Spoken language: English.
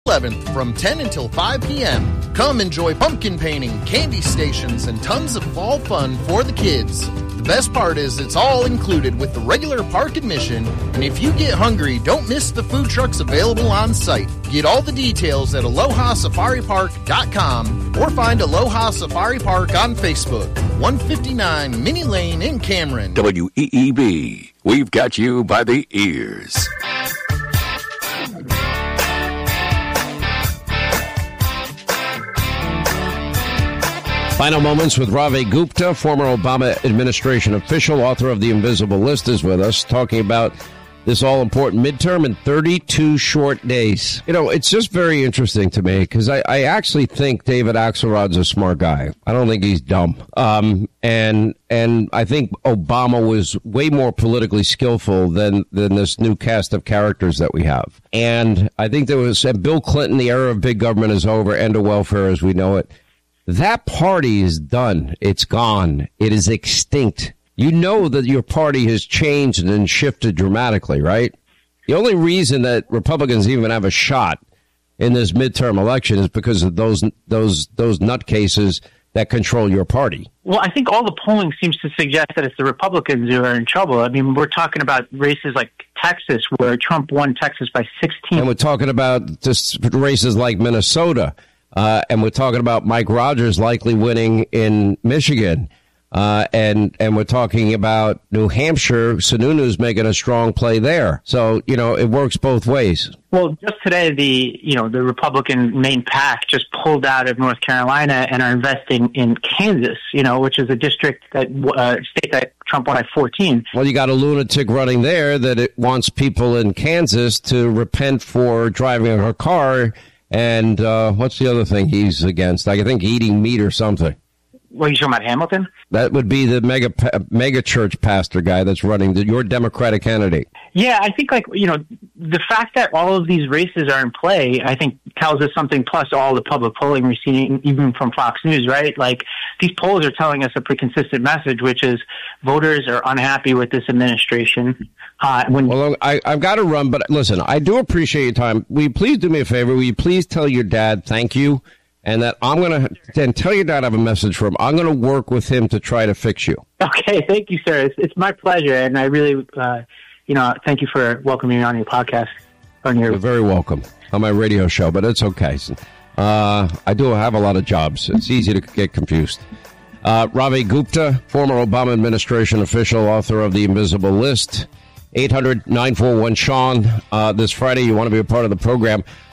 11th from 10 until 5 p.m. Come enjoy pumpkin painting, candy stations, and tons of fall fun for the kids. The best part is it's all included with the regular park admission, and if you get hungry, don't miss the food trucks available on site. Get all the details at AlohaSafariPark.com or find Aloha Safari Park on Facebook, 159 Minnie Lane in Cameron. WEEB, we've got you by the ears. Final moments with Ravi Gupta, former Obama administration official, author of The Invisible List, is with us, talking about this all-important midterm in 32 short days. You know, it's just very interesting to me because I actually think David Axelrod's a smart guy. I don't think he's dumb. And I think Obama was way more politically skillful than this new cast of characters that we have. And I think Bill Clinton, the era of big government is over, end of welfare as we know it. That party is done. It's gone. It is extinct. You know that your party has changed and shifted dramatically, right? The only reason that Republicans even have a shot in this midterm election is because of those nutcases that control your party. Well, I think all the polling seems to suggest that it's the Republicans who are in trouble. I mean, we're talking about races like Texas, where Trump won Texas by 16. And we're talking about just races like Minnesota. And we're talking about Mike Rogers likely winning in Michigan. And we're talking about New Hampshire. Sununu's making a strong play there. So, you know, it works both ways. Well, just today, the Republican main PAC just pulled out of North Carolina and are investing in Kansas, which is a district state that Trump won by 14. Well, you got a lunatic running there that it wants people in Kansas to repent for driving a car. And what's the other thing he's against? I think eating meat or something. Well, you talking about Hamilton? That would be the mega church pastor guy that's running your Democratic candidate. Yeah, I think the fact that all of these races are in play, I think tells us something, plus all the public polling we're seeing, even from Fox News, right? Like, these polls are telling us a pretty consistent message, which is voters are unhappy with this administration. Well, I've got to run, but listen, I do appreciate your time. Will you please do me a favor? Will you please tell your dad thank you? And that I'm going to tell your dad I have a message for him. I'm going to work with him to try to fix you. Okay, thank you, sir. It's my pleasure. And I really, thank you for welcoming me on your podcast. You're very welcome on my radio show, but it's okay. I do have a lot of jobs. It's easy to get confused. Ravi Gupta, former Obama administration official, author of The Invisible List. 800-941-SEAN. This Friday, you want to be a part of the program.